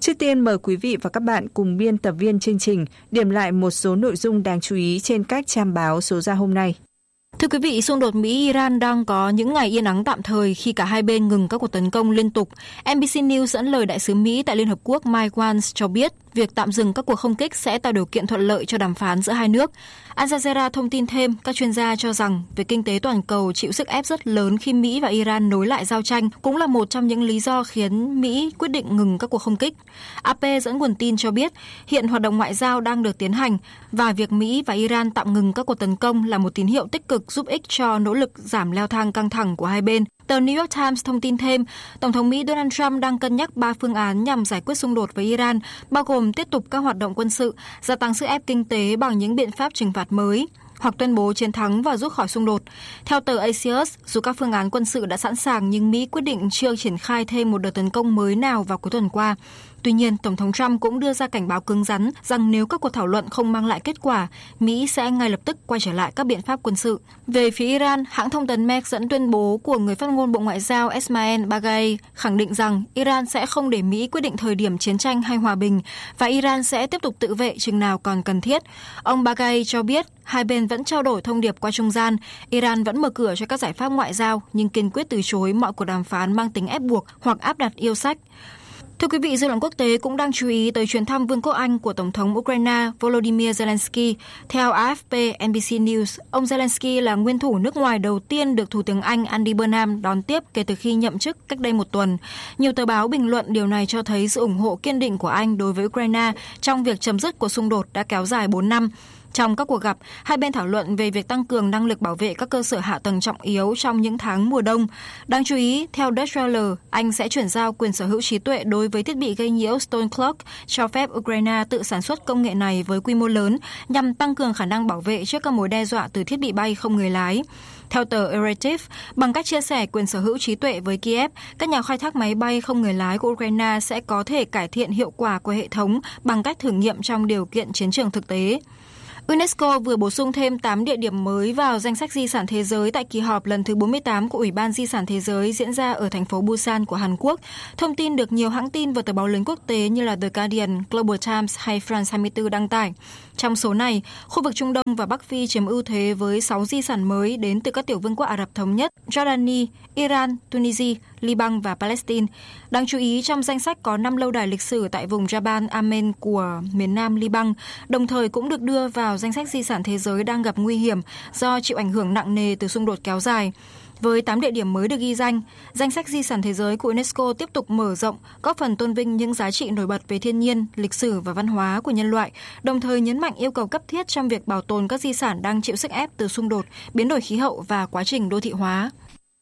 Trước tiên mời quý vị và các bạn cùng biên tập viên chương trình điểm lại một số nội dung đáng chú ý trên các trang báo số ra hôm nay. Thưa quý vị, xung đột Mỹ-Iran đang có những ngày yên ắng tạm thời khi cả hai bên ngừng các cuộc tấn công liên tục. NBC News dẫn lời đại sứ Mỹ tại Liên Hợp Quốc Mike Waltz cho biết việc tạm dừng các cuộc không kích sẽ tạo điều kiện thuận lợi cho đàm phán giữa hai nước. Al Jazeera thông tin thêm, các chuyên gia cho rằng việc kinh tế toàn cầu chịu sức ép rất lớn khi Mỹ và Iran nối lại giao tranh cũng là một trong những lý do khiến Mỹ quyết định ngừng các cuộc không kích. AP dẫn nguồn tin cho biết hiện hoạt động ngoại giao đang được tiến hành và việc Mỹ và Iran tạm ngừng các cuộc tấn công là một tín hiệu tích cực giúp ích cho nỗ lực giảm leo thang căng thẳng của hai bên. Tờ New York Times thông tin thêm, Tổng thống Mỹ Donald Trump đang cân nhắc 3 phương án nhằm giải quyết xung đột với Iran, bao gồm tiếp tục các hoạt động quân sự, gia tăng sức ép kinh tế bằng những biện pháp trừng phạt mới, hoặc tuyên bố chiến thắng và rút khỏi xung đột. Theo tờ Axios, dù các phương án quân sự đã sẵn sàng nhưng Mỹ quyết định chưa triển khai thêm một đợt tấn công mới nào vào cuối tuần qua. Tuy nhiên, Tổng thống Trump cũng đưa ra cảnh báo cứng rắn rằng nếu các cuộc thảo luận không mang lại kết quả, Mỹ sẽ ngay lập tức quay trở lại các biện pháp quân sự. Về phía Iran, hãng thông tấn MERS dẫn tuyên bố của người phát ngôn Bộ Ngoại giao Esmail Baghai khẳng định rằng Iran sẽ không để Mỹ quyết định thời điểm chiến tranh hay hòa bình và Iran sẽ tiếp tục tự vệ chừng nào còn cần thiết. Ông Baghai cho biết hai bên vẫn trao đổi thông điệp qua trung gian, Iran vẫn mở cửa cho các giải pháp ngoại giao nhưng kiên quyết từ chối mọi cuộc đàm phán mang tính ép buộc hoặc áp đặt yêu sách. Thưa quý vị, dư luận quốc tế cũng đang chú ý tới chuyến thăm Vương quốc Anh của Tổng thống Ukraine Volodymyr Zelensky. Theo AFP, NBC News, ông Zelensky là nguyên thủ nước ngoài đầu tiên được Thủ tướng Anh Andy Burnham đón tiếp kể từ khi nhậm chức cách đây một tuần. Nhiều tờ báo bình luận điều này cho thấy sự ủng hộ kiên định của Anh đối với Ukraine trong việc chấm dứt cuộc xung đột đã kéo dài 4 năm. Trong các cuộc gặp, hai bên thảo luận về việc tăng cường năng lực bảo vệ các cơ sở hạ tầng trọng yếu trong những tháng mùa đông. Đáng chú ý, theo Deutsche Welle, Anh sẽ chuyển giao quyền sở hữu trí tuệ đối với thiết bị gây nhiễu Stone Clock, cho phép Ukraine tự sản xuất công nghệ này với quy mô lớn nhằm tăng cường khả năng bảo vệ trước các mối đe dọa từ thiết bị bay không người lái. Theo tờ Eretiv, bằng cách chia sẻ quyền sở hữu trí tuệ với Kiev, các nhà khai thác máy bay không người lái của Ukraine sẽ có thể cải thiện hiệu quả của hệ thống bằng cách thử nghiệm trong điều kiện chiến trường thực tế. UNESCO vừa bổ sung thêm 8 địa điểm mới vào danh sách di sản thế giới tại kỳ họp lần thứ 48 của Ủy ban Di sản Thế giới diễn ra ở thành phố Busan của Hàn Quốc. Thông tin được nhiều hãng tin và tờ báo lớn quốc tế như là The Guardian, Global Times hay France 24 đăng tải. Trong số này, khu vực Trung Đông và Bắc Phi chiếm ưu thế với 6 di sản mới đến từ các tiểu vương quốc Ả Rập Thống Nhất, Jordani, Iran, Tunisia, Liban và Palestine. Đáng chú ý, trong danh sách có 5 lâu đài lịch sử tại vùng Jabal Amen của miền Nam Liban, đồng thời cũng được đưa vào danh sách di sản thế giới đang gặp nguy hiểm do chịu ảnh hưởng nặng nề từ xung đột kéo dài. Với 8 địa điểm mới được ghi danh sách di sản thế giới của UNESCO tiếp tục mở rộng, góp phần tôn vinh những giá trị nổi bật về thiên nhiên, lịch sử và văn hóa của nhân loại, đồng thời nhấn mạnh yêu cầu cấp thiết trong việc bảo tồn các di sản đang chịu sức ép từ xung đột, biến đổi khí hậu và quá trình đô thị hóa.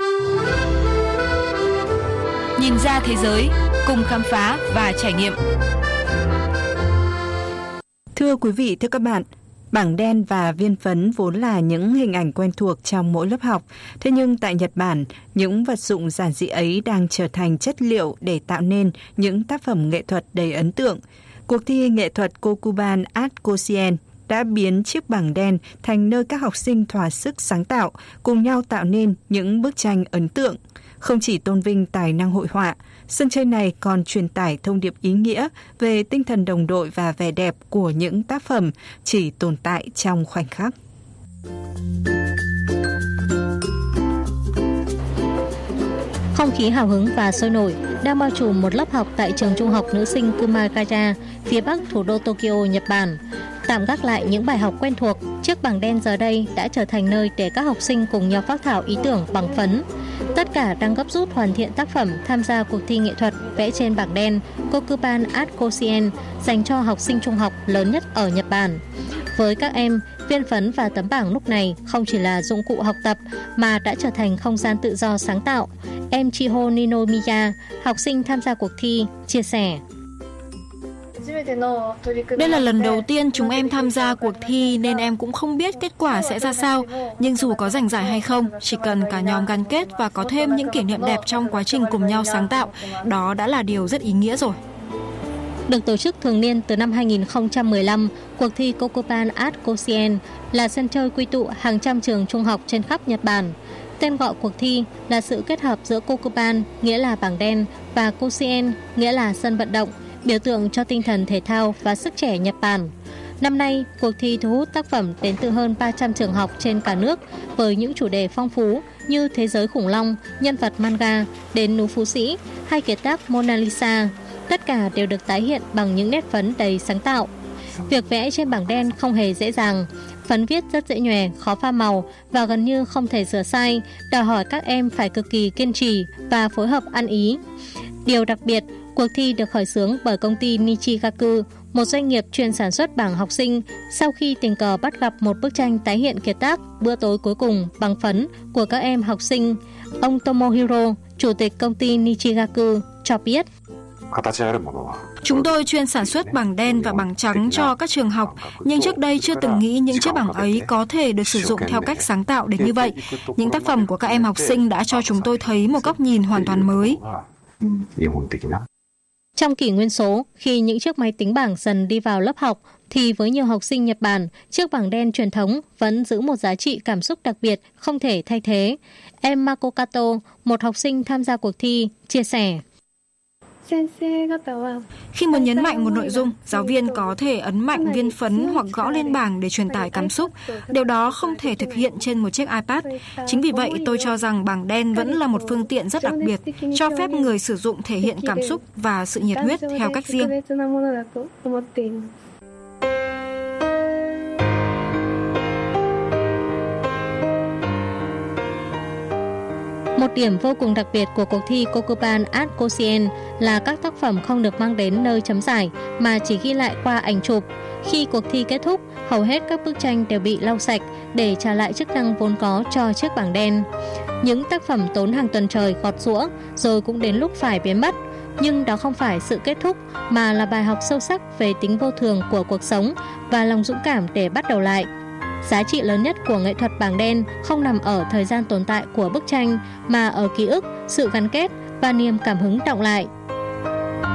Nhìn ra thế giới, cùng khám phá và trải nghiệm. Thưa quý vị, thưa các bạn, bảng đen và viên phấn vốn là những hình ảnh quen thuộc trong mỗi lớp học. Thế nhưng tại Nhật Bản, những vật dụng giản dị ấy đang trở thành chất liệu để tạo nên những tác phẩm nghệ thuật đầy ấn tượng. Cuộc thi nghệ thuật Kokuban Art Koshien đã biến chiếc bảng đen thành nơi các học sinh thỏa sức sáng tạo, cùng nhau tạo nên những bức tranh ấn tượng. Không chỉ tôn vinh tài năng hội họa, sân chơi này còn truyền tải thông điệp ý nghĩa về tinh thần đồng đội và vẻ đẹp của những tác phẩm chỉ tồn tại trong khoảnh khắc. Không khí hào hứng và sôi nổi đang bao trùm một lớp học tại trường trung học nữ sinh Kumagaya, phía bắc thủ đô Tokyo, Nhật Bản. Tạm gác lại những bài học quen thuộc, chiếc bảng đen giờ đây đã trở thành nơi để các học sinh cùng nhau phác thảo ý tưởng bằng phấn. Tất cả đang gấp rút hoàn thiện tác phẩm tham gia cuộc thi nghệ thuật vẽ trên bảng đen Kokuban Art Koshien dành cho học sinh trung học lớn nhất ở Nhật Bản. Với các em, viên phấn và tấm bảng lúc này không chỉ là dụng cụ học tập mà đã trở thành không gian tự do sáng tạo. Em Chiho Ninomiya, học sinh tham gia cuộc thi, chia sẻ. Đây là lần đầu tiên chúng em tham gia cuộc thi nên em cũng không biết kết quả sẽ ra sao. Nhưng dù có giành giải hay không, chỉ cần cả nhóm gắn kết và có thêm những kỷ niệm đẹp trong quá trình cùng nhau sáng tạo, đó đã là điều rất ý nghĩa rồi. Được tổ chức thường niên từ năm 2015, cuộc thi Kokuban Art Koshien là sân chơi quy tụ hàng trăm trường trung học trên khắp Nhật Bản. Tên gọi cuộc thi là sự kết hợp giữa Kokuban, nghĩa là bảng đen, và Koshien, nghĩa là sân vận động, biểu tượng cho tinh thần thể thao và sức trẻ Nhật Bản. Năm nay, cuộc thi thu hút tác phẩm đến từ hơn 300 trường học trên cả nước với những chủ đề phong phú như thế giới khủng long, nhân vật manga, đến núi Phú Sĩ hay kiệt tác Mona Lisa. Tất cả đều được tái hiện bằng những nét phấn đầy sáng tạo. Việc vẽ trên bảng đen không hề dễ dàng. Phấn viết rất dễ nhòe, khó pha màu và gần như không thể rửa sai, đòi hỏi các em phải cực kỳ kiên trì và phối hợp ăn ý. Điều đặc biệt, cuộc thi được khởi xướng bởi công ty Nichigaku, một doanh nghiệp chuyên sản xuất bảng học sinh, sau khi tình cờ bắt gặp một bức tranh tái hiện kiệt tác Bữa tối cuối cùng bằng phấn của các em học sinh. Ông Tomohiro, chủ tịch công ty Nichigaku, cho biết. Chúng tôi chuyên sản xuất bảng đen và bảng trắng cho các trường học, nhưng trước đây chưa từng nghĩ những chiếc bảng ấy có thể được sử dụng theo cách sáng tạo đến như vậy. Những tác phẩm của các em học sinh đã cho chúng tôi thấy một góc nhìn hoàn toàn mới. Trong kỷ nguyên số, khi những chiếc máy tính bảng dần đi vào lớp học, thì với nhiều học sinh Nhật Bản, chiếc bảng đen truyền thống vẫn giữ một giá trị cảm xúc đặc biệt không thể thay thế. Em Mako Kato, một học sinh tham gia cuộc thi, chia sẻ. Khi muốn nhấn mạnh một nội dung, giáo viên có thể ấn mạnh viên phấn hoặc gõ lên bảng để truyền tải cảm xúc. Điều đó không thể thực hiện trên một chiếc iPad. Chính vì vậy, tôi cho rằng bảng đen vẫn là một phương tiện rất đặc biệt, cho phép người sử dụng thể hiện cảm xúc và sự nhiệt huyết theo cách riêng. Một điểm vô cùng đặc biệt của cuộc thi Kokuban Art Koshien là các tác phẩm không được mang đến nơi chấm giải mà chỉ ghi lại qua ảnh chụp. Khi cuộc thi kết thúc, hầu hết các bức tranh đều bị lau sạch để trả lại chức năng vốn có cho chiếc bảng đen. Những tác phẩm tốn hàng tuần trời gọt giũa rồi cũng đến lúc phải biến mất. Nhưng đó không phải sự kết thúc mà là bài học sâu sắc về tính vô thường của cuộc sống và lòng dũng cảm để bắt đầu lại. Giá trị lớn nhất của nghệ thuật bảng đen không nằm ở thời gian tồn tại của bức tranh mà ở ký ức, sự gắn kết và niềm cảm hứng đọng lại.